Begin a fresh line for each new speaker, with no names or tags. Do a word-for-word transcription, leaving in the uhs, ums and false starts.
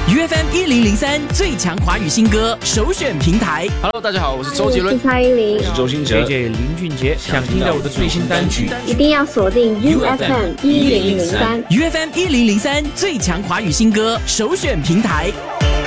U F M 一零零三最强华语新歌首选平台。
Hello， 大家好，我是周杰伦，
我是蔡依林，
我是周兴哲
，J J 林俊杰。想听到我的最新单曲，
一定要锁定 U F M 一零零三
U F M 一零零三最强华语新歌首选平台。